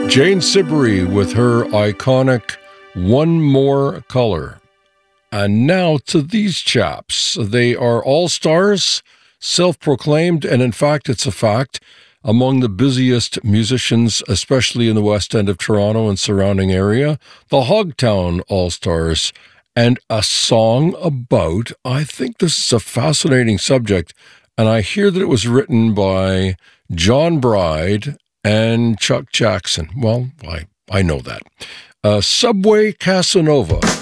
Jane Siberry with her iconic One More Color. And now to these chaps. They are all-stars, self-proclaimed, and in fact, it's a fact, among the busiest musicians, especially in the West End of Toronto and surrounding area, the Hogtown All-Stars. And a song about, I think this is a fascinating subject, and I hear that it was written by John Bride and Chuck Jackson. Well, I know that. Subway Casanova.